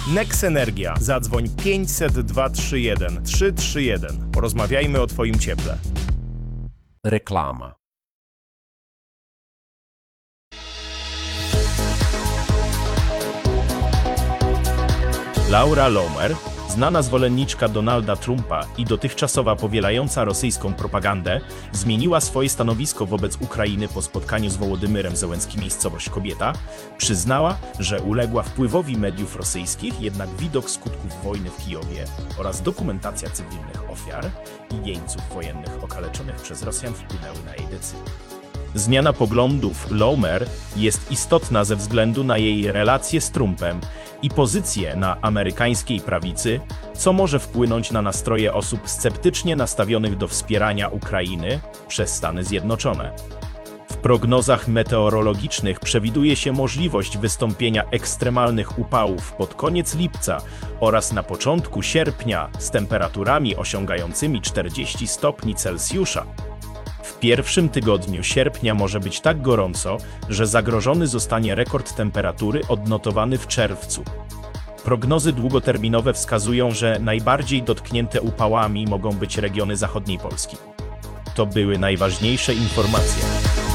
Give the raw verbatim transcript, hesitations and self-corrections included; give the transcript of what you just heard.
Nex Energia. Zadzwoń pięćset dwa trzy jeden trzy trzy jeden. Porozmawiajmy o Twoim cieple. Reklama. Laura Loomer, znana zwolenniczka Donalda Trumpa i dotychczasowa powielająca rosyjską propagandę, zmieniła swoje stanowisko wobec Ukrainy po spotkaniu z Wołodymyrem Zełenskim. Miejscowość Kobieta przyznała, że uległa wpływowi mediów rosyjskich, jednak widok skutków wojny w Kijowie oraz dokumentacja cywilnych ofiar i jeńców wojennych okaleczonych przez Rosjan wpłynęły na jej decyzję. Zmiana poglądów Loomer jest istotna ze względu na jej relacje z Trumpem i pozycję na amerykańskiej prawicy, co może wpłynąć na nastroje osób sceptycznie nastawionych do wspierania Ukrainy przez Stany Zjednoczone. W prognozach meteorologicznych przewiduje się możliwość wystąpienia ekstremalnych upałów pod koniec lipca oraz na początku sierpnia z temperaturami osiągającymi czterdzieści stopni Celsjusza. W pierwszym tygodniu sierpnia może być tak gorąco, że zagrożony zostanie rekord temperatury odnotowany w czerwcu. Prognozy długoterminowe wskazują, że najbardziej dotknięte upałami mogą być regiony zachodniej Polski. To były najważniejsze informacje.